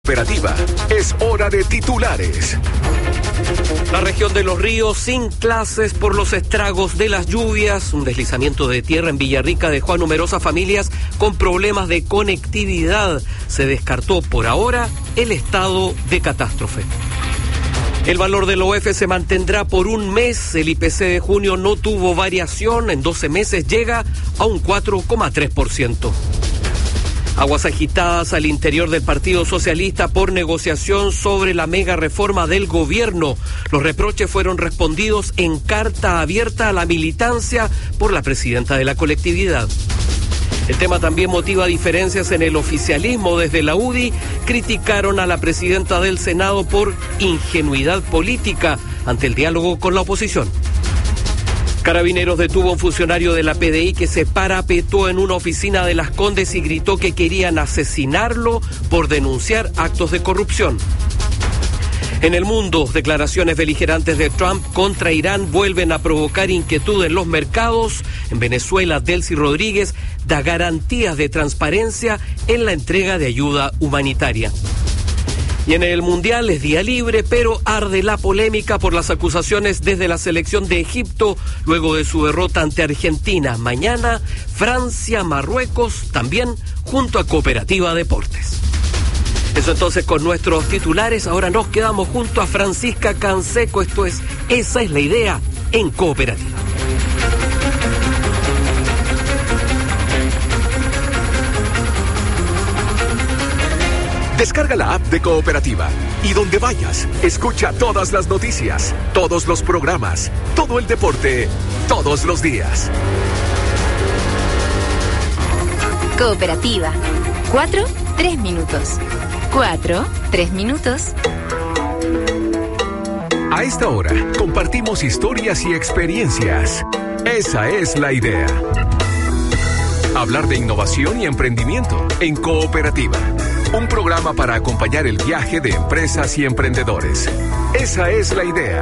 Cooperativa. Es hora de titulares. La región de Los Ríos sin clases por los estragos de las lluvias. Un deslizamiento de tierra en Villarrica dejó a numerosas familias con problemas de conectividad. Se descartó por ahora el estado de catástrofe. El valor del OF se mantendrá por un mes. El IPC de junio no tuvo variación. En 12 meses llega a un 4,3%. Aguas agitadas al interior del Partido Socialista por negociación sobre la mega reforma del gobierno. Los reproches fueron respondidos en carta abierta a la militancia por la presidenta de la colectividad. El tema también motiva diferencias en el oficialismo. Desde la UDI criticaron a la presidenta del Senado por ingenuidad política ante el diálogo con la oposición. Carabineros detuvo a un funcionario de la PDI que se parapetó en una oficina de Las Condes y gritó que querían asesinarlo por denunciar actos de corrupción. En el mundo, declaraciones beligerantes de Trump contra Irán vuelven a provocar inquietud en los mercados. En Venezuela, Delcy Rodríguez da garantías de transparencia en la entrega de ayuda humanitaria. Y en el Mundial es día libre, pero arde la polémica por las acusaciones desde la selección de Egipto luego de su derrota ante Argentina. Mañana, Francia, Marruecos, también junto a Cooperativa Deportes. Eso entonces con nuestros titulares. Ahora nos quedamos junto a Francisca Canseco. Esto es Esa es la idea en Cooperativa. Descarga la app de Cooperativa y donde vayas, escucha todas las noticias, todos los programas, todo el deporte, todos los días. Cooperativa. 4-3 minutos. 4-3 minutos. A esta hora, compartimos historias y experiencias. Esa es la idea. Hablar de innovación y emprendimiento en Cooperativa. Un programa para acompañar el viaje de empresas y emprendedores. Esa es la idea.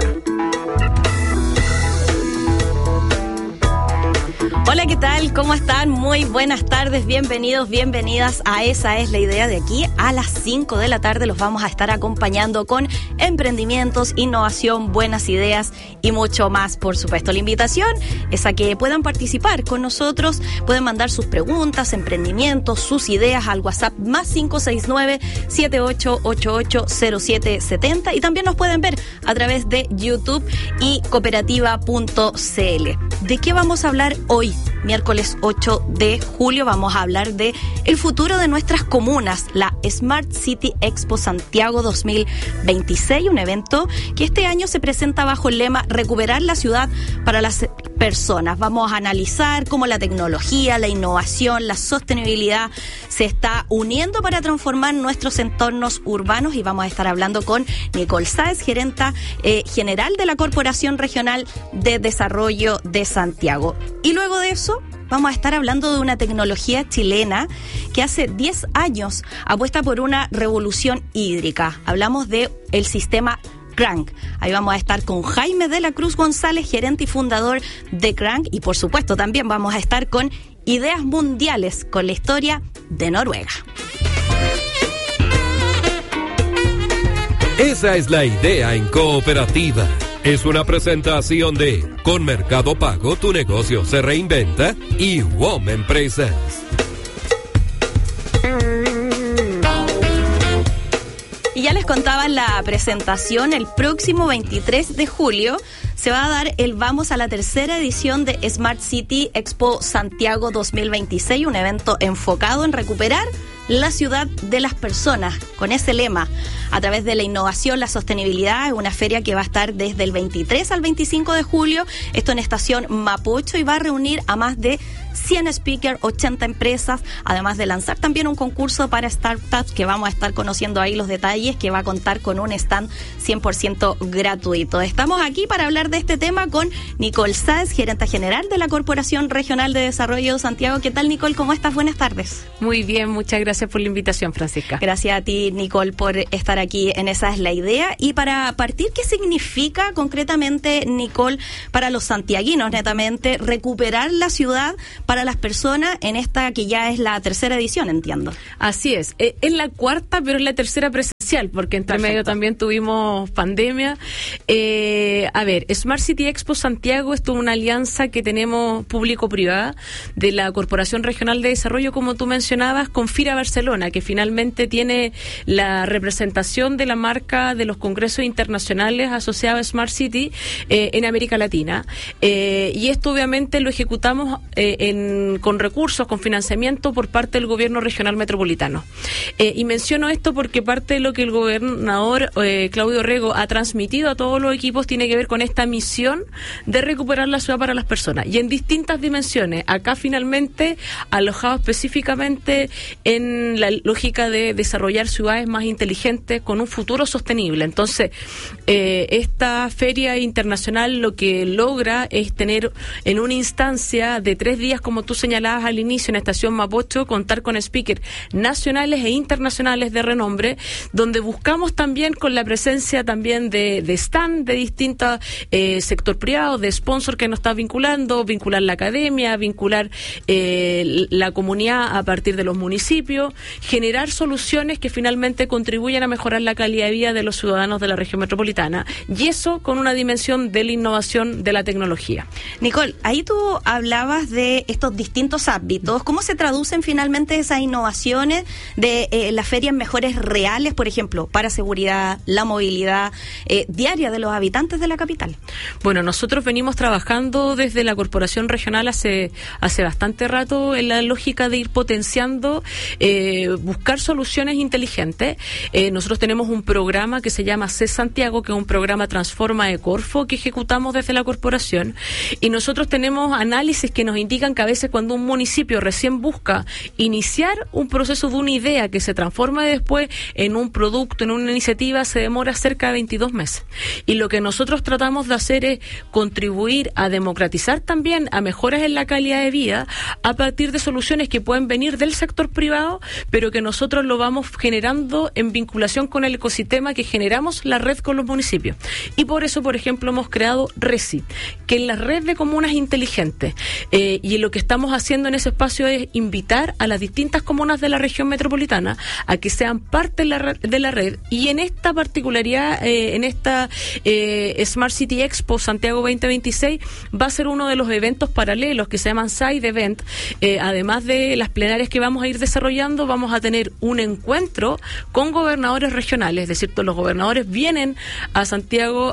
Hola, ¿qué tal? ¿Cómo están? Muy buenas tardes, bienvenidos, bienvenidas a Esa es la idea. De aquí a las 5 de la tarde los vamos a estar acompañando con emprendimientos, innovación, buenas ideas y mucho más, por supuesto. La invitación es a que puedan participar con nosotros, pueden mandar sus preguntas, emprendimientos, sus ideas al WhatsApp más 569-7888-0770 y también nos pueden ver a través de YouTube y cooperativa.cl. ¿De qué vamos a hablar hoy? Miércoles 8 de julio vamos a hablar de el futuro de nuestras comunas, la Smart City Expo Santiago 2026, un evento que este año se presenta bajo el lema Recuperar la ciudad para las personas. Vamos a analizar cómo la tecnología, la innovación, la sostenibilidad se está uniendo para transformar nuestros entornos urbanos y vamos a estar hablando con Nicole Sáez, gerenta general de la Corporación Regional de Desarrollo de Santiago. Y luego de eso vamos a estar hablando de una tecnología chilena que hace 10 años apuesta por una revolución hídrica. Hablamos de el sistema Crank. Ahí vamos a estar con Jaime de la Cruz González, gerente y fundador de Crank, y por supuesto también vamos a estar con ideas mundiales con la historia de Noruega. Esa es la idea en Cooperativa. Es una presentación de Con Mercado Pago tu negocio se reinventa y WOM Empresas. Y ya les contaba en la presentación, el próximo 23 de julio se va a dar el vamos a la tercera edición de Smart City Expo Santiago 2026, un evento enfocado en recuperar la ciudad de las personas, con ese lema, a través de la innovación, la sostenibilidad. Es una feria que va a estar desde el 23 al 25 de julio, esto en Estación Mapocho, y va a reunir a más de 100 speakers, 80 empresas, además de lanzar también un concurso para startups que vamos a estar conociendo ahí los detalles, que va a contar con un stand 100% gratuito. Estamos aquí para hablar de este tema con Nicole Sáez, gerente general de la Corporación Regional de Desarrollo de Santiago. ¿Qué tal, Nicole? ¿Cómo estás? Buenas tardes. Muy bien, muchas gracias Gracias por la invitación, Francisca. Gracias a ti, Nicole, por estar aquí en Esa es la Idea. Y para partir, ¿qué significa concretamente, Nicole, para los santiaguinos, netamente, recuperar la ciudad para las personas en esta que ya es la tercera edición, entiendo? Así es. Es la cuarta, pero es la tercera presencial, porque entre medio también tuvimos pandemia. A ver, Smart City Expo Santiago es toda una alianza que tenemos público-privada de la Corporación Regional de Desarrollo, como tú mencionabas, con FIRA Barcelona, que finalmente tiene la representación de la marca de los congresos internacionales asociados a Smart City en América Latina. Y esto obviamente lo ejecutamos con recursos, con financiamiento por parte del gobierno regional metropolitano. Y menciono esto porque parte de lo que el gobernador Claudio Rego ha transmitido a todos los equipos tiene que ver con esta misión de recuperar la ciudad para las personas, y en distintas dimensiones. Acá finalmente alojado específicamente en la lógica de desarrollar ciudades más inteligentes con un futuro sostenible. Entonces, esta feria internacional lo que logra es tener en una instancia de 3 días, como tú señalabas al inicio, en Estación Mapocho, contar con speakers nacionales e internacionales de renombre, donde buscamos también con la presencia también de stand de distintos sector privado, de sponsor que nos está vincular la academia, vincular la comunidad a partir de los municipios, generar soluciones que finalmente contribuyan a mejorar la calidad de vida de los ciudadanos de la región metropolitana, y eso con una dimensión de la innovación de la tecnología. Nicole, ahí tú hablabas de estos distintos ámbitos. ¿Cómo se traducen finalmente esas innovaciones de las ferias mejores reales, por ejemplo, para seguridad, la movilidad diaria de los habitantes de la capital? Bueno, nosotros venimos trabajando desde la Corporación Regional hace bastante rato en la lógica de ir potenciando, buscar soluciones inteligentes. Nosotros tenemos un programa que se llama CES Santiago, que es un programa Transforma de Corfo que ejecutamos desde la corporación, y nosotros tenemos análisis que nos indican que a veces cuando un municipio recién busca iniciar un proceso de una idea que se transforma después en un producto, en una iniciativa, se demora cerca de 22 meses. Y lo que nosotros tratamos de hacer es contribuir a democratizar también a mejoras en la calidad de vida a partir de soluciones que pueden venir del sector privado, pero que nosotros lo vamos generando en vinculación con el ecosistema que generamos la red con los municipios. Y por eso, por ejemplo, hemos creado RESI, que es la red de comunas inteligentes. Y lo que estamos haciendo en ese espacio es invitar a las distintas comunas de la región metropolitana a que sean parte de la red, y en esta particularidad, en esta Smart City Expo Santiago 2026 va a ser uno de los eventos paralelos que se llaman Side Event. Además de las plenarias que vamos a ir desarrollando, vamos a tener un encuentro con gobernadores regionales, es decir, todos los gobernadores vienen a Santiago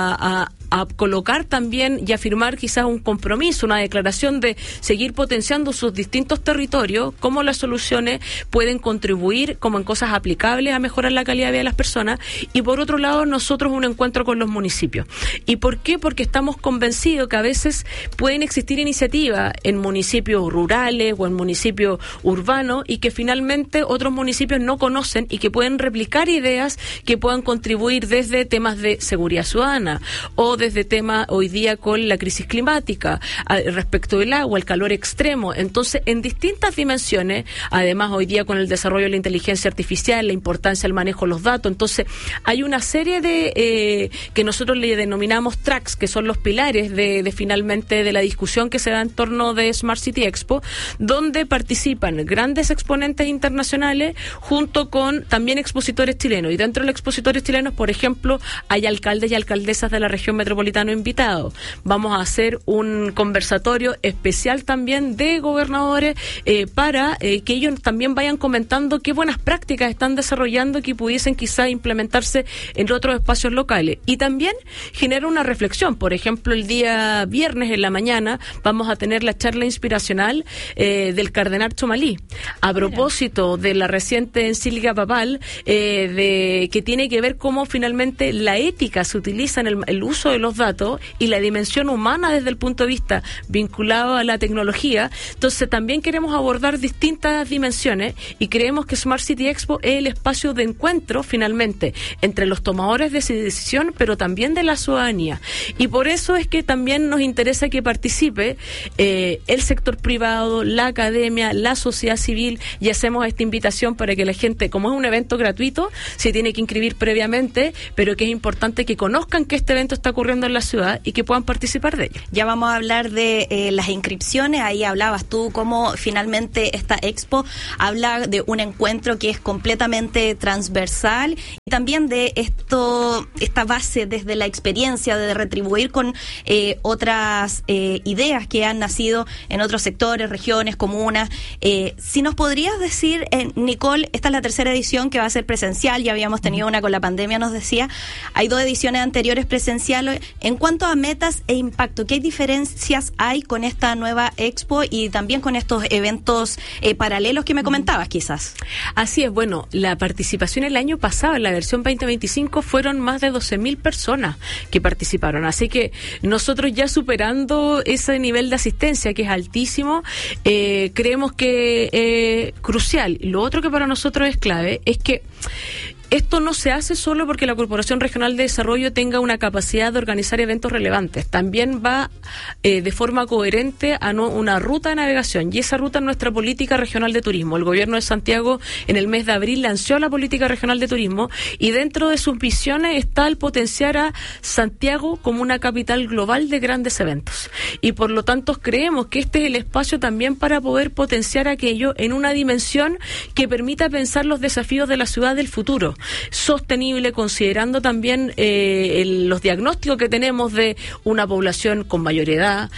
a colocar también y a firmar quizás un compromiso, una declaración de seguir potenciando sus distintos territorios, cómo las soluciones pueden contribuir como en cosas aplicables a mejorar la calidad de vida de las personas, y por otro lado nosotros un encuentro con los municipios. ¿Y por qué? Porque estamos convencidos que a veces pueden existir iniciativas en municipios rurales o en municipios urbanos y que finalmente otros municipios no conocen y que pueden replicar ideas que puedan contribuir desde temas de seguridad ciudadana o desde temas hoy día con la crisis climática, respecto del agua, el calor extremo. Entonces, en distintas dimensiones, además hoy día con el desarrollo de la inteligencia artificial, la importancia del manejo de los datos, entonces hay una serie de que nosotros le denominamos tracks, que son los pilares de finalmente de la discusión que se da en torno de Smart City Expo, donde participan grandes exponentes internacionales junto con también expositores chilenos, y dentro de los expositores chilenos, por ejemplo, hay alcaldes y alcaldesas de la región metropolitana invitados. Vamos a hacer un conversatorio especial también de gobernadores para que ellos también vayan comentando qué buenas prácticas están desarrollando que pudiesen quizá implementarse en otros espacios locales, y también genera una reflexión. Por ejemplo, el día viernes en la mañana vamos a tener la charla inspiracional del cardenal Chomalí a propósito de la reciente encíclica papal que tiene que ver cómo finalmente la ética se utiliza en el uso de los datos y la dimensión humana desde el punto de vista vinculado a la tecnología. Entonces también queremos abordar distintas dimensiones y creemos que Smart City Expo es el espacio de encuentro finalmente entre los tomadores de decisión, pero también de la ciudadanía. Y por eso es que también nos interesa que participe el sector privado, la academia, la sociedad civil, y hacemos esta invitación para que la gente, como es un evento gratuito, se tiene que inscribir previamente, pero que es importante que conozcan que este evento está ocurriendo en la ciudad y que puedan participar de ello. Ya vamos a hablar de las inscripciones. Ahí hablabas tú cómo finalmente esta expo habla de un encuentro que es completamente transversal y también de esta base desde la experiencia de retribuir con otras ideas que han nacido en otros sectores, regiones, comunas. Si nos podrías decir, Nicole, esta es la tercera edición que va a ser presencial, ya habíamos tenido una con la pandemia, nos decía, hay 2 ediciones anteriores presenciales. En cuanto a metas e impacto, ¿qué diferencias hay con esta nueva expo y también con estos eventos paralelos que me comentabas quizás? Así es, bueno, la participación el año pasado, en la versión 2025, fueron más de 12.000 personas que participaron, así que nosotros ya superando ese nivel de asistencia que es altísimo, creemos que es crucial. Lo otro que para nosotros es clave es que esto no se hace solo porque la Corporación Regional de Desarrollo tenga una capacidad de organizar eventos relevantes. También va de forma coherente a una ruta de navegación, y esa ruta es nuestra política regional de turismo. El Gobierno de Santiago en el mes de abril lanzó la política regional de turismo y dentro de sus visiones está el potenciar a Santiago como una capital global de grandes eventos. Y por lo tanto creemos que este es el espacio también para poder potenciar aquello en una dimensión que permita pensar los desafíos de la ciudad del futuro. Sostenible, considerando también los diagnósticos que tenemos de una población con mayor edad.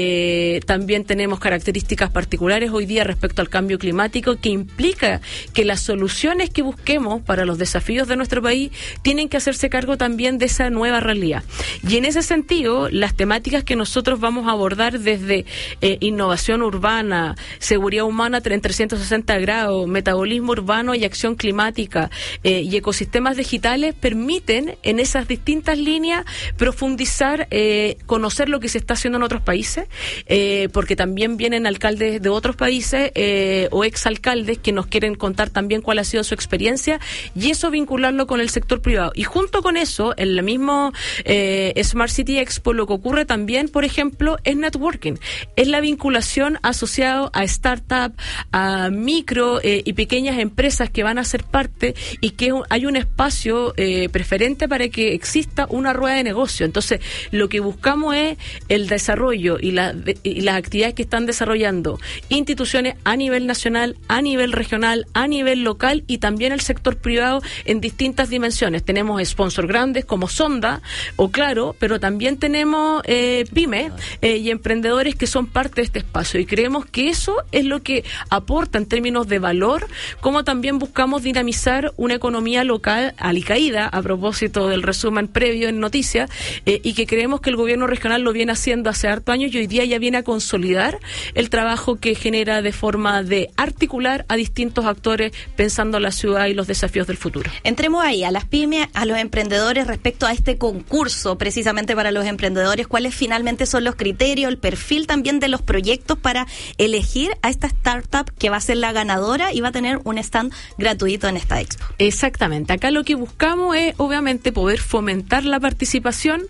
También tenemos características particulares hoy día respecto al cambio climático, que implica que las soluciones que busquemos para los desafíos de nuestro país tienen que hacerse cargo también de esa nueva realidad. Y en ese sentido, las temáticas que nosotros vamos a abordar desde innovación urbana, seguridad humana en 360 grados, metabolismo urbano y acción climática, y ecosistemas digitales, permiten en esas distintas líneas profundizar, conocer lo que se está haciendo en otros países, porque también vienen alcaldes de otros países o exalcaldes que nos quieren contar también cuál ha sido su experiencia, y eso vincularlo con el sector privado. Y junto con eso, en el mismo Smart City Expo, lo que ocurre también, por ejemplo, es networking. Es la vinculación asociada a startups, a micro y pequeñas empresas que van a ser parte, y que hay un espacio preferente para que exista una rueda de negocio. Entonces, lo que buscamos es el desarrollo y las actividades que están desarrollando instituciones a nivel nacional, a nivel regional, a nivel local, y también el sector privado en distintas dimensiones. Tenemos sponsors grandes como Sonda o Claro, pero también tenemos pymes y emprendedores que son parte de este espacio, y creemos que eso es lo que aporta en términos de valor, como también buscamos dinamizar una economía local alicaída, a propósito del resumen previo en noticias, y que creemos que el gobierno regional lo viene haciendo hace hartos años, y hoy día ya viene a consolidar el trabajo que genera de forma de articular a distintos actores pensando la ciudad y los desafíos del futuro. Entremos ahí, a las pymes, a los emprendedores, respecto a este concurso precisamente para los emprendedores. ¿Cuáles finalmente son los criterios, el perfil también de los proyectos para elegir a esta startup que va a ser la ganadora y va a tener un stand gratuito en esta expo? Exactamente. Acá lo que buscamos es, obviamente, poder fomentar la participación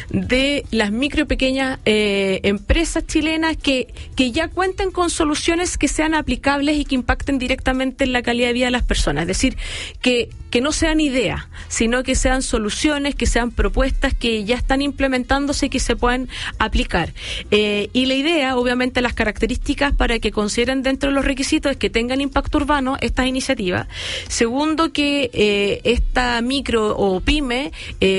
de las micro y pequeñas empresas chilenas que ya cuenten con soluciones que sean aplicables y que impacten directamente en la calidad de vida de las personas. Es decir, que no sean ideas, sino que sean soluciones, que sean propuestas que ya están implementándose y que se puedan aplicar. Y la idea, obviamente, las características para que consideren dentro de los requisitos es que tengan impacto urbano estas iniciativas. Segundo, que esta micro o pyme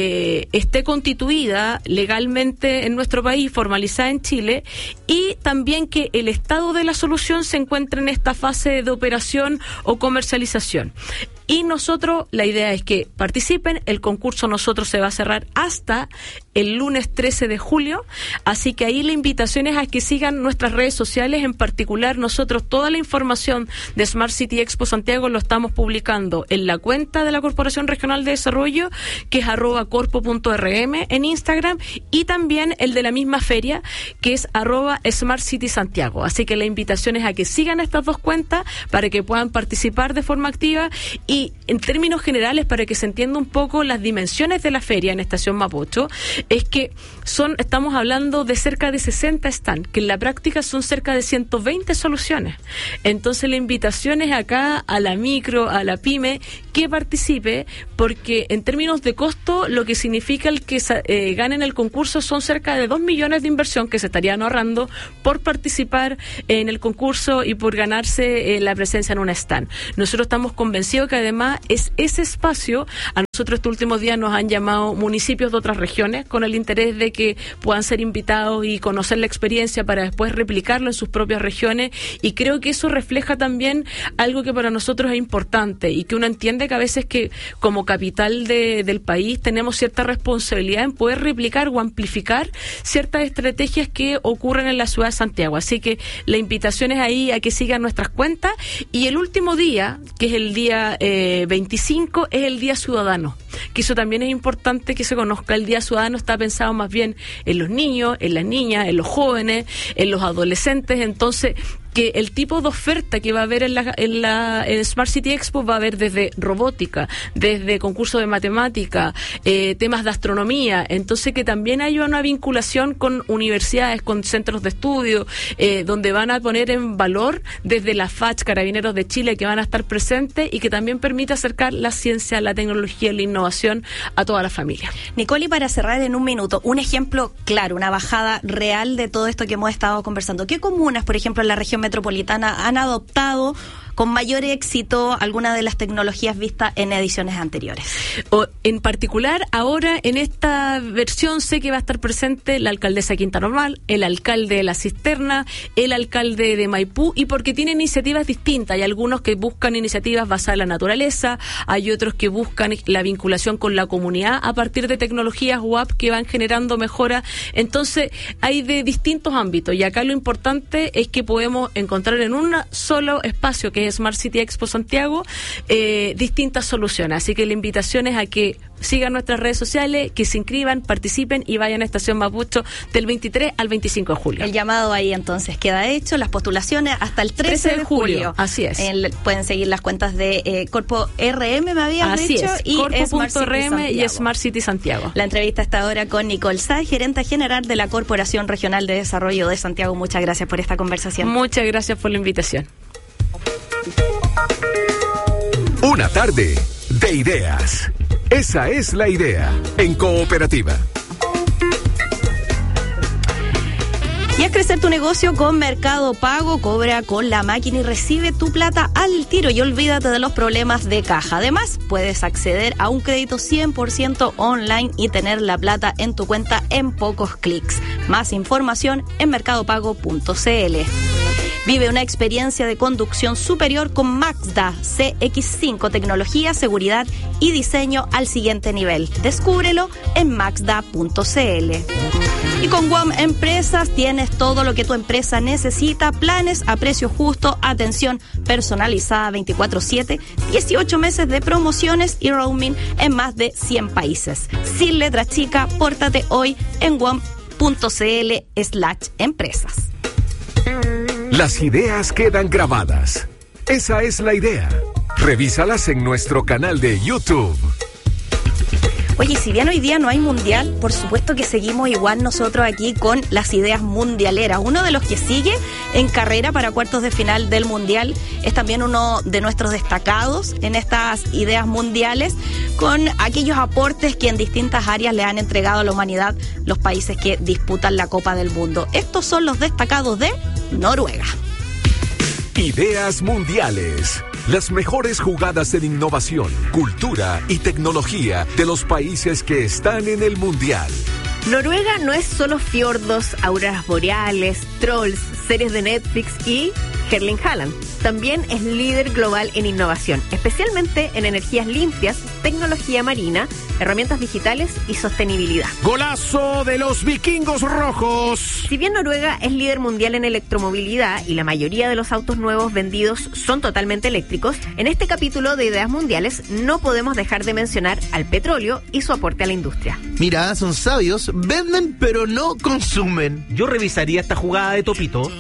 esté constituida legalmente en nuestro país, formalizada en Chile, y también que el estado de la solución se encuentre en esta fase de operación o comercialización. Y nosotros, la idea es que participen. El concurso nosotros se va a cerrar hasta el lunes 13 de julio, así que ahí la invitación es a que sigan nuestras redes sociales. En particular, nosotros toda la información de Smart City Expo Santiago lo estamos publicando en la cuenta de la Corporación Regional de Desarrollo, que es @corpo.rm en Instagram, y también el de la misma feria, que es @Smart City Santiago. Así que la invitación es a que sigan estas dos cuentas para que puedan participar de forma activa. Y en términos generales, para que se entienda un poco las dimensiones de la feria en Estación Mapocho, es que estamos hablando de cerca de 60 stands, que en la práctica son cerca de 120 soluciones. Entonces la invitación es acá a la micro, a la pyme, que participe, porque en términos de costo, lo que significa el que ganen el concurso son cerca de 2 millones de inversión que se estarían ahorrando por participar en el concurso y por ganarse la presencia en un stand. Nosotros estamos convencidos que además es ese espacio. A nosotros estos últimos días nos han llamado municipios de otras regiones con el interés de que puedan ser invitados y conocer la experiencia para después replicarlo en sus propias regiones, y creo que eso refleja también algo que para nosotros es importante y que uno entiende que a veces que como capital del país tenemos cierta responsabilidad en poder replicar o amplificar ciertas estrategias que ocurren en la ciudad de Santiago. Así que la invitación es ahí a que sigan nuestras cuentas, y el último día, que es el día 25, es el Día Ciudadano, que eso también es importante que se conozca. El Día Ciudadano está pensado más bien en los niños, en las niñas, en los jóvenes, en los adolescentes. Entonces, que el tipo de oferta que va a haber en Smart City Expo va a haber desde robótica, desde concursos de matemática, temas de astronomía. Entonces, que también haya una vinculación con universidades, con centros de estudio, donde van a poner en valor desde la FACH, Carabineros de Chile, que van a estar presentes, y que también permite acercar la ciencia, la tecnología y la innovación a toda la familia. Nicole, y para cerrar en un minuto, un ejemplo claro, una bajada real de todo esto que hemos estado conversando. ¿Qué comunas, por ejemplo, en la región metropolitana han adoptado con mayor éxito alguna de las tecnologías vistas en ediciones anteriores? En particular, ahora en esta versión sé que va a estar presente la alcaldesa de Quinta Normal, el alcalde de La Cisterna, el alcalde de Maipú, y porque tiene iniciativas distintas. Hay algunos que buscan iniciativas basadas en la naturaleza, hay otros que buscan la vinculación con la comunidad a partir de tecnologías web que van generando mejoras. Entonces, hay de distintos ámbitos, y acá lo importante es que podemos encontrar en un solo espacio, que es Smart City Expo Santiago, distintas soluciones. Así que la invitación es a que sigan nuestras redes sociales, que se inscriban, participen y vayan a Estación Mapocho del 23 al 25 de julio. El llamado ahí entonces queda hecho, las postulaciones hasta el 13 de julio. Así es. Pueden seguir las cuentas de Corpo RM, me habías dicho, y Corpo.rm y Smart City Santiago. La entrevista está ahora con Nicole Sá, gerente general de la Corporación Regional de Desarrollo de Santiago. Muchas gracias por esta conversación. Muchas gracias por la invitación. Una tarde de ideas. Esa es la idea en Cooperativa. ¿Quieres crecer tu negocio con Mercado Pago? Cobra con la máquina y recibe tu plata al tiro, y olvídate de los problemas de caja. Además, puedes acceder a un crédito 100% online y tener la plata en tu cuenta en pocos clics. Más información en mercadopago.cl. Vive una experiencia de conducción superior con Mazda CX-5, tecnología, seguridad y diseño al siguiente nivel. Descúbrelo en mazda.cl. Y con WOM Empresas tienes todo lo que tu empresa necesita: planes a precio justo, atención personalizada 24/7, 18 meses de promociones y roaming en más de 100 países. Sin letra chica, pórtate hoy en WOM.cl/empresas. Las ideas quedan grabadas. Esa es la idea. Revísalas en nuestro canal de YouTube. Oye, si bien hoy día no hay mundial, por supuesto que seguimos igual nosotros aquí con las ideas mundialeras. Uno de los que sigue en carrera para cuartos de final del mundial es también uno de nuestros destacados en estas ideas mundiales, con aquellos aportes que en distintas áreas le han entregado a la humanidad los países que disputan la Copa del Mundo. Estos son los destacados de Noruega. Ideas mundiales. Las mejores jugadas en innovación, cultura y tecnología de los países que están en el mundial. Noruega no es solo fiordos, auroras boreales, trolls, series de Netflix y Erling Haaland. También es líder global en innovación, especialmente en energías limpias, tecnología marina, herramientas digitales y sostenibilidad. ¡Golazo de los vikingos rojos! Si bien Noruega es líder mundial en electromovilidad y la mayoría de los autos nuevos vendidos son totalmente eléctricos, en este capítulo de Ideas Mundiales no podemos dejar de mencionar al petróleo y su aporte a la industria. Mira, son sabios, venden pero no consumen. Yo revisaría esta jugada de Topito.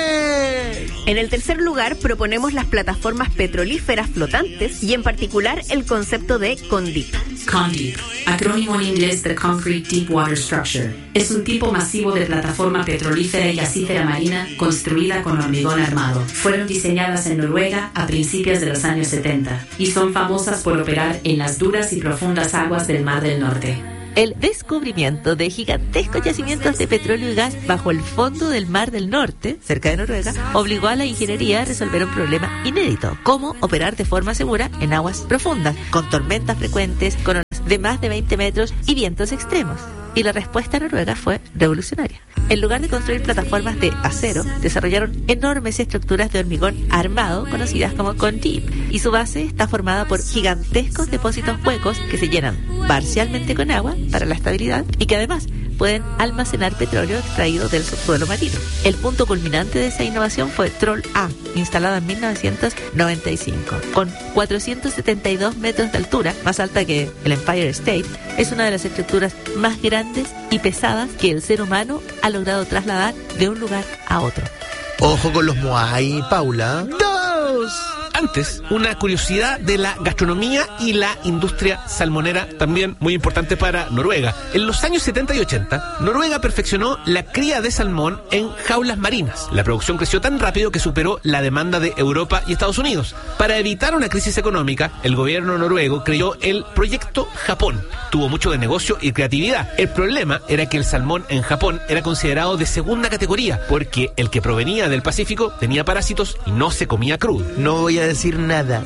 3. En el tercer lugar proponemos las plataformas petrolíferas flotantes y en particular el concepto de CONDEEP. CONDEEP, acrónimo en inglés de Concrete Deep Water Structure, es un tipo masivo de plataforma petrolífera y gasífera marina construida con hormigón armado. Fueron diseñadas en Noruega a principios de los años 70 y son famosas por operar en las duras y profundas aguas del Mar del Norte. El descubrimiento de gigantescos yacimientos de petróleo y gas bajo el fondo del Mar del Norte, cerca de Noruega, obligó a la ingeniería a resolver un problema inédito: cómo operar de forma segura en aguas profundas, con tormentas frecuentes, con olas de más de 20 metros y vientos extremos. Y la respuesta noruega fue revolucionaria. En lugar de construir plataformas de acero, desarrollaron enormes estructuras de hormigón armado conocidas como CONDEEP, y su base está formada por gigantescos depósitos huecos que se llenan parcialmente con agua para la estabilidad y que además pueden almacenar petróleo extraído del subsuelo marino. El punto culminante de esa innovación fue Troll A, instalada en 1995. Con 472 metros de altura, más alta que el Empire State, es una de las estructuras más grandes y pesadas que el ser humano ha logrado trasladar de un lugar a otro. Ojo con los Moai, Paula. 2. Antes, una curiosidad de la gastronomía y la industria salmonera, también muy importante para Noruega. En los años 70 y 80, Noruega perfeccionó la cría de salmón en jaulas marinas. La producción creció tan rápido que superó la demanda de Europa y Estados Unidos. Para evitar una crisis económica, el gobierno noruego creó el Proyecto Japón. Tuvo mucho de negocio y creatividad. El problema era que el salmón en Japón era considerado de segunda categoría, porque el que provenía del Pacífico tenía parásitos y no se comía crudo. No voy a decir nada.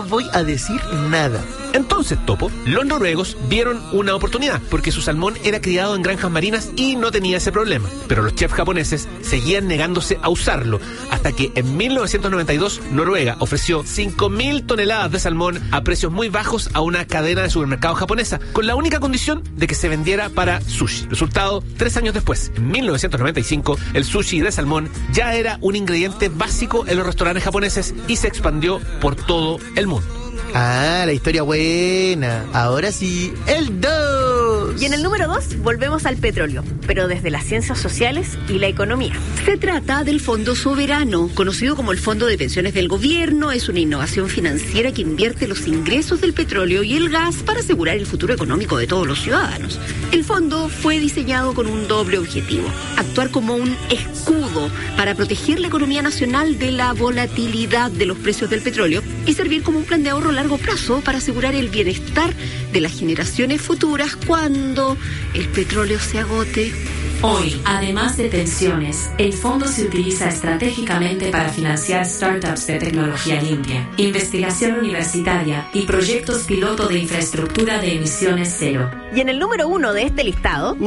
Entonces, Topo, los noruegos vieron una oportunidad, porque su salmón era criado en granjas marinas y no tenía ese problema. Pero los chefs japoneses seguían negándose a usarlo, hasta que en 1992 Noruega ofreció 5.000 toneladas de salmón a precios muy bajos a una cadena de supermercados japonesa, con la única condición de que se vendiera para sushi. Resultado, 3 años después, en 1995, el sushi de salmón ya era un ingrediente básico en los restaurantes japoneses y se expandió por todo el mundo. Ah, la historia buena. Ahora sí, el 2. Y en el número 2 volvemos al petróleo, pero desde las ciencias sociales y la economía. Se trata del Fondo Soberano, conocido como el Fondo de Pensiones del Gobierno. Es una innovación financiera que invierte los ingresos del petróleo y el gas para asegurar el futuro económico de todos los ciudadanos. El fondo fue diseñado con un doble objetivo: actuar como un escudo para proteger la economía nacional de la volatilidad de los precios del petróleo y servir como un plan de ahorro a largo plazo para asegurar el bienestar de las generaciones futuras cuando el petróleo se agote. Hoy, además de pensiones, el fondo se utiliza estratégicamente para financiar startups de tecnología limpia, investigación universitaria y proyectos piloto de infraestructura de emisiones cero. Y en el número 1 de este listado,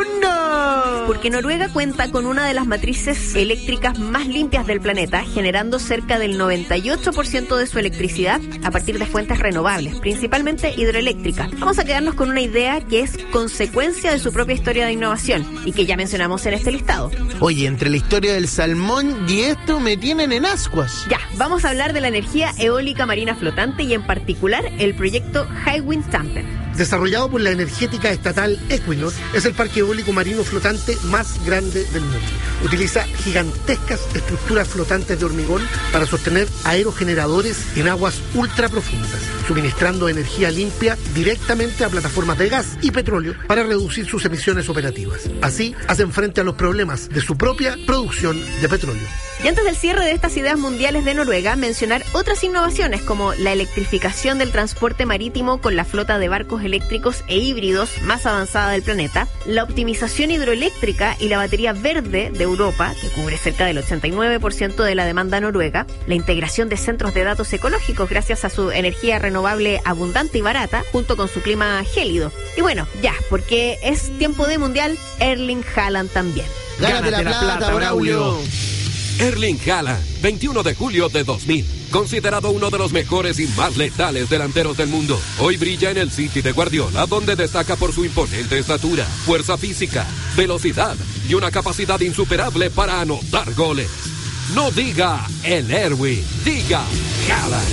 porque Noruega cuenta con una de las matrices eléctricas más limpias del planeta, generando cerca del 98% de su electricidad a partir de fuentes renovables, principalmente hidroeléctricas. Vamos a quedarnos con una idea que es consecuencia de su propia historia de innovación y que ya mencionamos en este listado. Oye, entre la historia del salmón y esto me tienen en ascuas. Ya, vamos a hablar de la energía eólica marina flotante y en particular el proyecto Hywind Tampen. Desarrollado por la energética estatal Equinor, es el parque eólico marino flotante más grande del mundo. Utiliza gigantescas estructuras flotantes de hormigón para sostener aerogeneradores en aguas ultra profundas, suministrando energía limpia directamente a plataformas de gas y petróleo para reducir sus emisiones operativas. Así, hacen frente a los problemas de su propia producción de petróleo. Y antes del cierre de estas ideas mundiales de Noruega, mencionar otras innovaciones como la electrificación del transporte marítimo con la flota de barcos eléctricos e híbridos más avanzada del planeta, la optimización hidroeléctrica y la batería verde de Europa, que cubre cerca del 89% de la demanda noruega, la integración de centros de datos ecológicos gracias a su energía renovable abundante y barata, junto con su clima gélido. Y bueno, ya, porque es tiempo de mundial, Erling Haaland también. Gánate la plata, Braulio. Erling Haaland, 21 de julio de 2000. Considerado uno de los mejores y más letales delanteros del mundo, hoy brilla en el City de Guardiola, donde destaca por su imponente estatura, fuerza física, velocidad y una capacidad insuperable para anotar goles. No diga el Erwin, diga Haaland.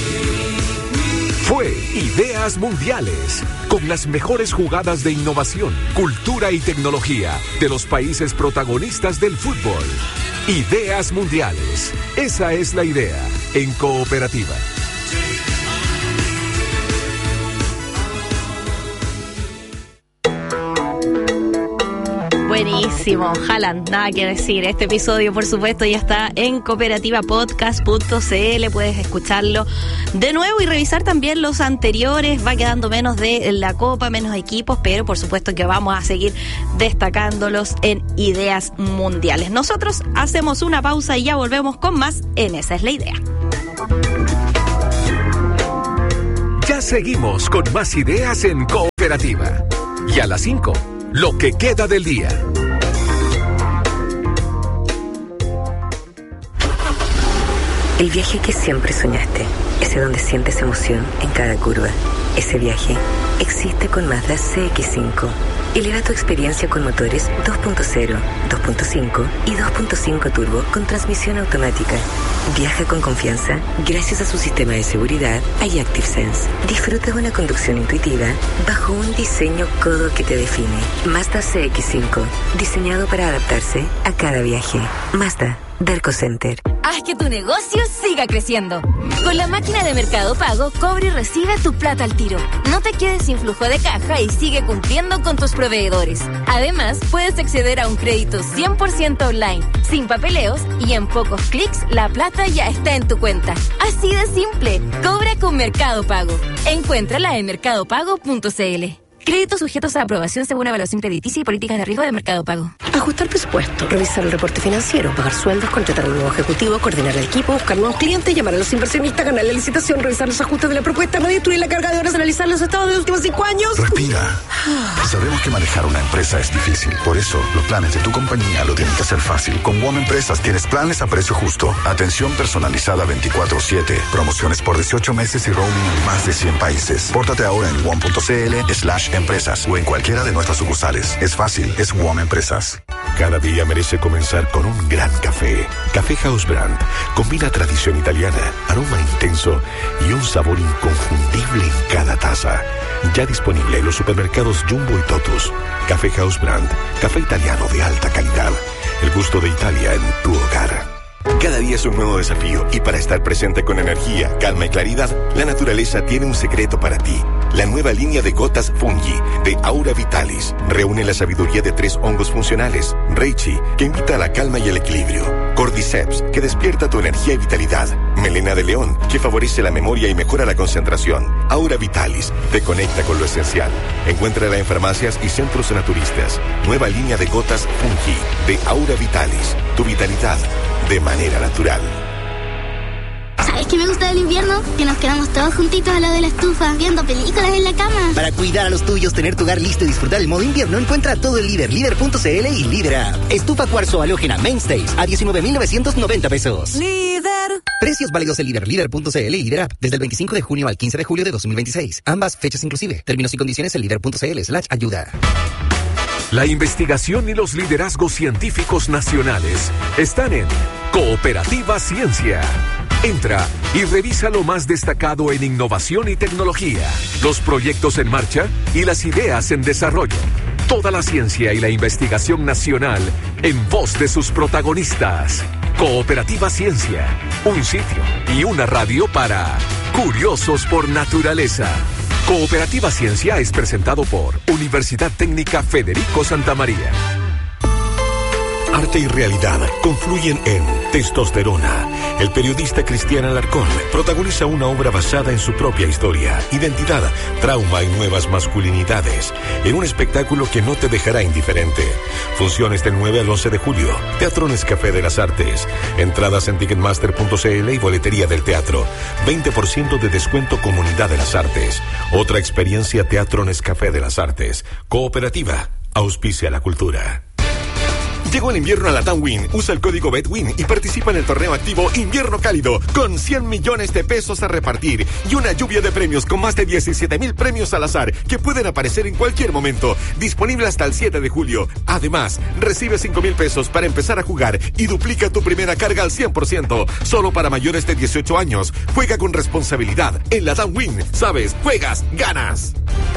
Fue Ideas Mundiales, con las mejores jugadas de innovación, cultura y tecnología de los países protagonistas del fútbol. Ideas Mundiales, esa es la idea en Cooperativa. Buenísimo, Haaland, nada que decir. Este episodio, por supuesto, ya está en cooperativapodcast.cl. Puedes escucharlo de nuevo y revisar también los anteriores. Va quedando menos de la Copa, menos equipos, pero por supuesto que vamos a seguir destacándolos en Ideas Mundiales. Nosotros hacemos una pausa y ya volvemos con más en Esa es la Idea. Ya seguimos con más ideas en Cooperativa. Y a las 5, lo que queda del día. El viaje que siempre soñaste, ese donde sientes emoción en cada curva. Ese viaje existe con Mazda CX-5. Eleva tu experiencia con motores 2.0, 2.5 y 2.5 turbo con transmisión automática. Viaja con confianza gracias a su sistema de seguridad iActive Sense. Disfruta de una conducción intuitiva bajo un diseño codo que te define. Mazda CX-5, diseñado para adaptarse a cada viaje. Mazda Derco Center. Haz que tu negocio siga creciendo. Con la máquina de Mercado Pago, cobra y recibe tu plata al tiro. No te quedes sin flujo de caja y sigue cumpliendo con tus proveedores. Además, puedes acceder a un crédito 100% online, sin papeleos y en pocos clics la plata ya está en tu cuenta. Así de simple. Cobra con Mercado Pago. Encuéntrala en mercadopago.cl. Créditos sujetos a aprobación según evaluación crediticia y políticas de riesgo de Mercado Pago. Ajustar presupuesto, revisar el reporte financiero, pagar sueldos, contratar a un nuevo ejecutivo, coordinar el equipo, buscar nuevos clientes, llamar a los inversionistas, ganar la licitación, revisar los ajustes de la propuesta, no destruir la carga de horas, analizar los estados de los últimos 5 años. Respira. Sabemos que manejar una empresa es difícil. Por eso, los planes de tu compañía lo tienen que hacer fácil. Con WOM Empresas tienes planes a precio justo, atención personalizada 24/7, promociones por 18 meses y roaming en más de 100 países. Pórtate ahora en WOM.cl/empresas o en cualquiera de nuestras sucursales. Es fácil, es WOM Empresas. Cada día merece comenzar con un gran café. Café House Brand combina tradición italiana, aroma intenso y un sabor inconfundible en cada taza. Ya disponible en los supermercados Jumbo y Totus. Café House Brand, café italiano de alta calidad. El gusto de Italia en tu hogar. Cada día es un nuevo desafío y para estar presente con energía, calma y claridad, la naturaleza tiene un secreto para ti. La nueva línea de gotas Fungi de Aura Vitalis reúne la sabiduría de 3 hongos funcionales. Reishi, que invita a la calma y el equilibrio. Cordyceps, que despierta tu energía y vitalidad. Melena de león, que favorece la memoria y mejora la concentración. Aura Vitalis, te conecta con lo esencial. Encuéntrala en farmacias y centros naturistas. Nueva línea de gotas Fungi de Aura Vitalis. Tu vitalidad de manera natural. ¿Sabes qué me gusta del invierno? Que nos quedamos todos juntitos al lado de la estufa, viendo películas en la cama. Para cuidar a los tuyos, tener tu hogar listo y disfrutar el modo invierno, encuentra todo en Líder, Líder.cl y Líder App. Estufa cuarzo halógena Mainstays a 19,990 pesos. Líder. Precios válidos en Líder, Líder.cl y Líder App desde el 25 de junio al 15 de julio de 2026. Ambas fechas inclusive. Términos y condiciones en Líder.cl/ayuda. La investigación y los liderazgos científicos nacionales están en Cooperativa Ciencia. Entra y revisa lo más destacado en innovación y tecnología, los proyectos en marcha y las ideas en desarrollo. Toda la ciencia y la investigación nacional en voz de sus protagonistas. Cooperativa Ciencia, un sitio y una radio para curiosos por naturaleza. Cooperativa Ciencia es presentado por Universidad Técnica Federico Santa María. Arte y realidad confluyen en Testosterona. El periodista Cristian Alarcón protagoniza una obra basada en su propia historia, identidad, trauma y nuevas masculinidades, en un espectáculo que no te dejará indiferente. Funciones del 9 al 11 de julio. Teatro Nescafé de las Artes. Entradas en ticketmaster.cl y boletería del teatro. 20% de descuento Comunidad de las Artes. Otra experiencia Teatro Nescafé de las Artes. Cooperativa. Auspicia la cultura. Llegó el invierno a la TAMWIN. Usa el código BETWIN y participa en el torneo activo Invierno Cálido con 100 millones de pesos a repartir y una lluvia de premios con más de 17,000 premios al azar que pueden aparecer en cualquier momento. Disponible hasta el 7 de julio. Además, recibe 5,000 pesos para empezar a jugar y duplica tu primera carga al 100%. Solo para mayores de 18 años. Juega con responsabilidad. En la TAMWIN, sabes, juegas, ganas.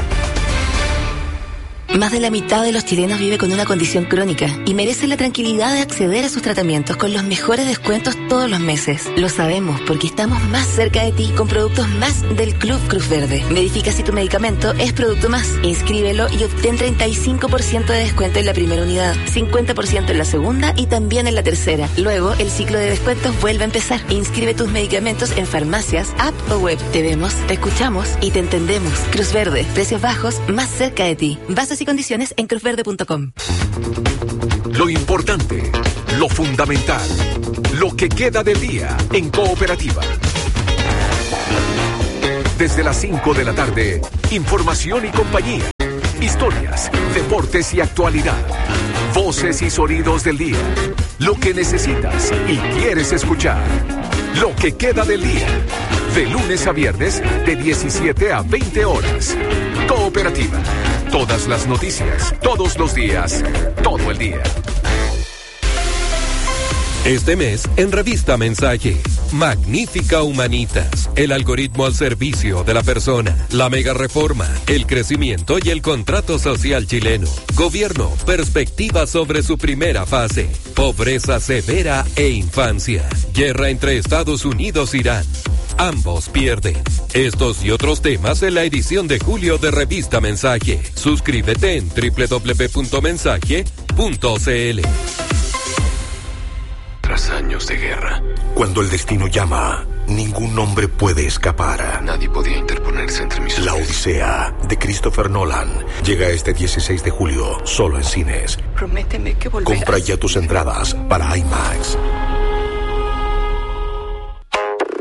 Más de la mitad de los chilenos vive con una condición crónica y merece la tranquilidad de acceder a sus tratamientos con los mejores descuentos todos los meses. Lo sabemos porque estamos más cerca de ti con productos más del Club Cruz Verde. Verifica si tu medicamento es producto más. Inscríbelo y obtén 35% de descuento en la primera unidad, 50% en la segunda y también en la tercera. Luego, el ciclo de descuentos vuelve a empezar. Inscribe tus medicamentos en farmacias, app o web. Te vemos, te escuchamos y te entendemos. Cruz Verde, precios bajos, más cerca de ti. Bases y condiciones en cruzverde.com. Lo importante, lo fundamental, lo que queda del día en Cooperativa. Desde las 5 de la tarde, información y compañía, historias, deportes y actualidad, voces y sonidos del día, lo que necesitas y quieres escuchar, lo que queda del día, de lunes a viernes de 17 a 20 horas. Cooperativa. Todas las noticias, todos los días, todo el día. Este mes, en Revista Mensaje, Magnífica Humanitas, el algoritmo al servicio de la persona, la mega reforma, el crecimiento y el contrato social chileno, gobierno, perspectiva sobre su primera fase, pobreza severa e infancia, guerra entre Estados Unidos e Irán. Ambos pierden. Estos y otros temas en la edición de julio de Revista Mensaje. Suscríbete en www.mensaje.cl. Tras años de guerra, cuando el destino llama, ningún hombre puede escapar. Nadie podía interponerse entre mis La Odisea, de Christopher Nolan, llega este 16 de julio, solo en cines. Prométeme que volverás. Compra ya tus entradas para IMAX.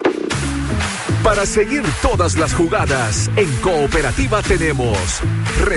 Para seguir todas las jugadas, en Cooperativa tenemos